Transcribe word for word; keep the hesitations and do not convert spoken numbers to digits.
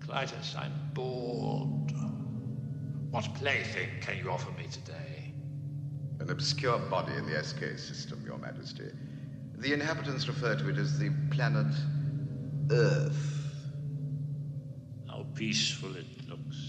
Clytus, I'm bored. What plaything can you offer me today? An obscure body in the S K system, Your Majesty. The inhabitants refer to it as the planet Earth. How peaceful it looks.